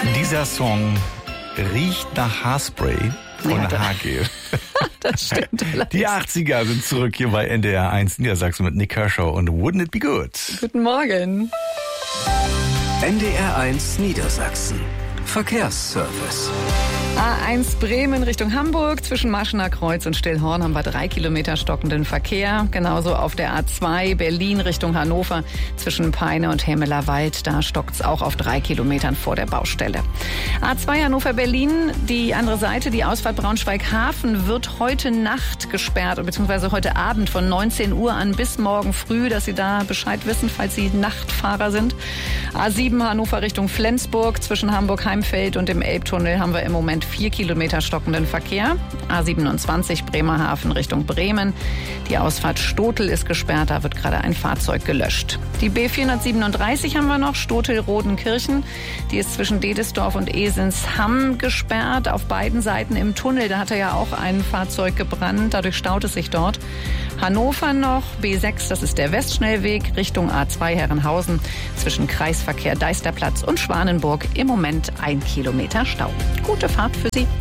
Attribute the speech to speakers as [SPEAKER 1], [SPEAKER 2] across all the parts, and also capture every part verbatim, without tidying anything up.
[SPEAKER 1] Dieser Song riecht nach Haarspray von
[SPEAKER 2] Ja,
[SPEAKER 1] H G.
[SPEAKER 2] Das stimmt.
[SPEAKER 1] Die achtziger sind zurück hier bei N D R eins Niedersachsen mit Nick Kershaw und Wouldn't It Be Good?
[SPEAKER 2] Guten Morgen.
[SPEAKER 3] N D R eins Niedersachsen. Verkehrsservice.
[SPEAKER 2] A eins Bremen Richtung Hamburg. Zwischen Maschener Kreuz und Stillhorn haben wir drei Kilometer stockenden Verkehr. Genauso auf der A zwei Berlin Richtung Hannover. Zwischen Peine und Hämelerwald. Da stockt's auch auf drei Kilometern vor der Baustelle. A zwei Hannover-Berlin. Die andere Seite, die Ausfahrt Braunschweig-Hafen, wird heute Nacht gesperrt, beziehungsweise heute Abend von neunzehn Uhr an bis morgen früh, dass Sie da Bescheid wissen, falls Sie Nachtfahrer sind. A sieben Hannover Richtung Flensburg. Zwischen Hamburg-Heimfeld und dem Elbtunnel haben wir im Moment vier Kilometer stockenden Verkehr. A siebenundzwanzig Bremerhaven Richtung Bremen. Die Ausfahrt Stotel ist gesperrt, da wird gerade ein Fahrzeug gelöscht. Die B vierhundertsiebenunddreißig haben wir noch, Stotel-Rodenkirchen. Die ist zwischen Dedesdorf und Esensham gesperrt, auf beiden Seiten im Tunnel. Da hatte ja auch ein Fahrzeug gebrannt, dadurch staut es sich dort. Hannover noch, B sechs, das ist der Westschnellweg, Richtung A zwei Herrenhausen. Zwischen Kreisverkehr Deisterplatz und Schwanenburg im Moment ein Kilometer Stau. Gute Fahrt für Sie.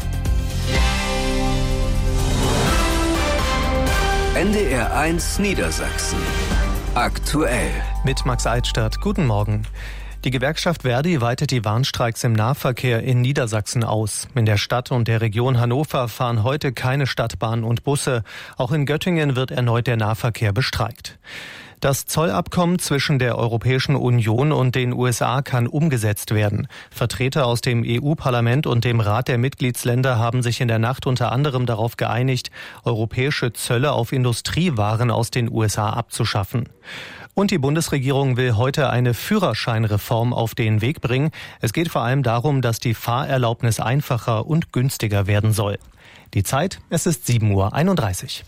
[SPEAKER 3] N D R eins Niedersachsen. Aktuell.
[SPEAKER 4] Mit Max Eitstadt. Guten Morgen. Die Gewerkschaft Verdi weitet die Warnstreiks im Nahverkehr in Niedersachsen aus. In der Stadt und der Region Hannover fahren heute keine Stadtbahnen und Busse. Auch in Göttingen wird erneut der Nahverkehr bestreikt. Das Zollabkommen zwischen der Europäischen Union und den U S A kann umgesetzt werden. Vertreter aus dem E U-Parlament und dem Rat der Mitgliedsländer haben sich in der Nacht unter anderem darauf geeinigt, europäische Zölle auf Industriewaren aus den U S A abzuschaffen. Und die Bundesregierung will heute eine Führerscheinreform auf den Weg bringen. Es geht vor allem darum, dass die Fahrerlaubnis einfacher und günstiger werden soll. Die Zeit, es ist sieben Uhr einunddreißig.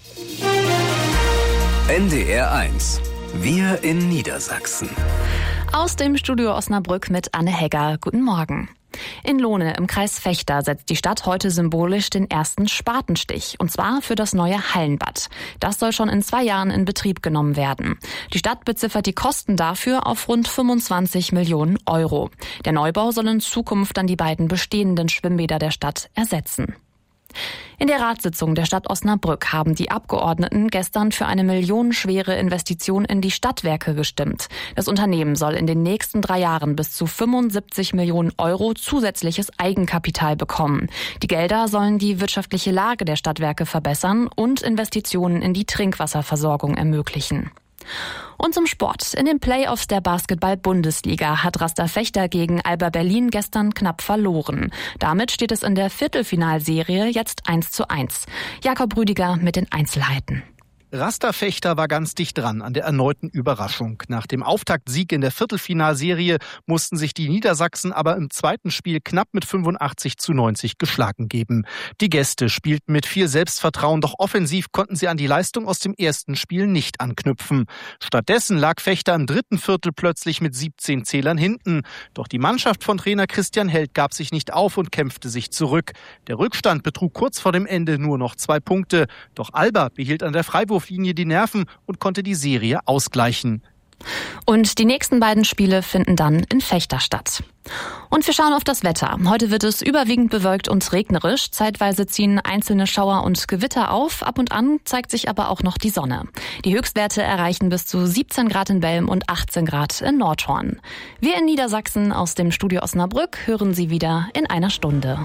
[SPEAKER 3] N D R eins. Wir in Niedersachsen.
[SPEAKER 5] Aus dem Studio Osnabrück mit Anne Hegger. Guten Morgen. In Lohne im Kreis Vechta setzt die Stadt heute symbolisch den ersten Spatenstich, und zwar für das neue Hallenbad. Das soll schon in zwei Jahren in Betrieb genommen werden. Die Stadt beziffert die Kosten dafür auf rund fünfundzwanzig Millionen Euro. Der Neubau soll in Zukunft dann die beiden bestehenden Schwimmbäder der Stadt ersetzen. In der Ratssitzung der Stadt Osnabrück haben die Abgeordneten gestern für eine millionenschwere Investition in die Stadtwerke gestimmt. Das Unternehmen soll in den nächsten drei Jahren bis zu fünfundsiebzig Millionen Euro zusätzliches Eigenkapital bekommen. Die Gelder sollen die wirtschaftliche Lage der Stadtwerke verbessern und Investitionen in die Trinkwasserversorgung ermöglichen. Und zum Sport. In den Playoffs der Basketball-Bundesliga hat Rasta Vechta gegen Alba Berlin gestern knapp verloren. Damit steht es in der Viertelfinalserie jetzt eins zu eins. Jakob Rüdiger mit den Einzelheiten.
[SPEAKER 6] Rasta Vechta war ganz dicht dran an der erneuten Überraschung. Nach dem Auftaktsieg in der Viertelfinalserie mussten sich die Niedersachsen aber im zweiten Spiel knapp mit fünfundachtzig zu neunzig geschlagen geben. Die Gäste spielten mit viel Selbstvertrauen, doch offensiv konnten sie an die Leistung aus dem ersten Spiel nicht anknüpfen. Stattdessen lag Vechta im dritten Viertel plötzlich mit siebzehn Zählern hinten. Doch die Mannschaft von Trainer Christian Held gab sich nicht auf und kämpfte sich zurück. Der Rückstand betrug kurz vor dem Ende nur noch zwei Punkte. Doch Alba behielt an der Freiwurf Linie die Nerven und konnte die Serie ausgleichen.
[SPEAKER 5] Und die nächsten beiden Spiele finden dann in Vechta statt. Und wir schauen auf das Wetter. Heute wird es überwiegend bewölkt und regnerisch. Zeitweise ziehen einzelne Schauer und Gewitter auf. Ab und an zeigt sich aber auch noch die Sonne. Die Höchstwerte erreichen bis zu siebzehn Grad in Belm und achtzehn Grad in Nordhorn. Wir in Niedersachsen aus dem Studio Osnabrück hören Sie wieder in einer Stunde.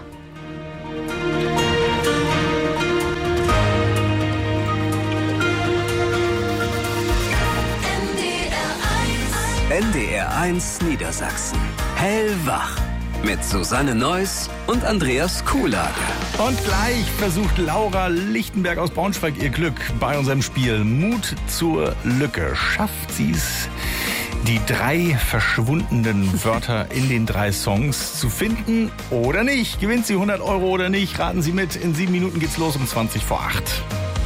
[SPEAKER 3] N D R eins Niedersachsen. Hellwach. Mit Susanne Neuss und Andreas Kuhlage.
[SPEAKER 1] Und gleich versucht Laura Lichtenberg aus Braunschweig ihr Glück bei unserem Spiel Mut zur Lücke. Schafft sie's, die drei verschwundenen Wörter in den drei Songs zu finden oder nicht? Gewinnt sie hundert Euro oder nicht? Raten Sie mit. In sieben Minuten geht's los um zwanzig vor acht.